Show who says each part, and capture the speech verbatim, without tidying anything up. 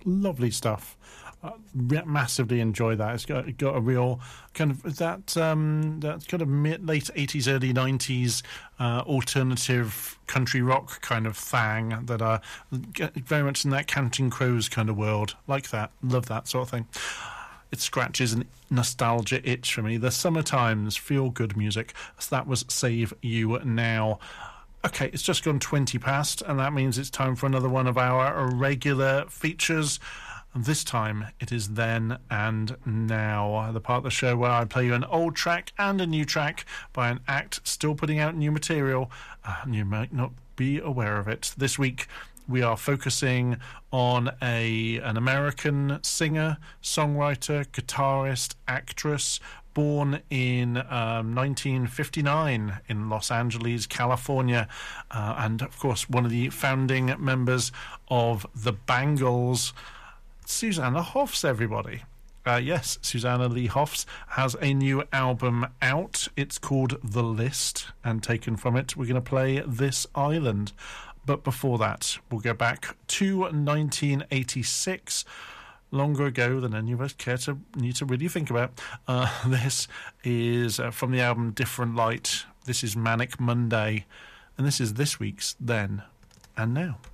Speaker 1: Lovely stuff. Uh, massively enjoy that. It's got, got a real kind of that um, that kind of mid, late eighties, early nineties uh, alternative country rock kind of thing that are very much in that Counting Crows kind of world. Like that. Love that sort of thing. It scratches an nostalgia itch for me. The Summertimes, feel good music. So that was Save You Now. Okay, it's just gone twenty past, and that means it's time for another one of our regular features. This time it is Then and Now, the part of the show where I play you an old track and a new track by an act still putting out new material, uh, and you might not be aware of it. This week we are focusing on a an American singer, songwriter, guitarist, actress, born in um, nineteen fifty-nine in Los Angeles, California, uh, and of course one of the founding members of the Bangles, Susanna Hoffs, everybody. Uh, yes, Susanna Lee Hoffs has a new album out. It's called The List, and taken from it, we're going to play This Island. But before that, we'll go back to nineteen eighty-six, longer ago than any of us care to need to really think about. Uh, this is uh, from the album Different Light. This is Manic Monday, and this is this week's Then and Now.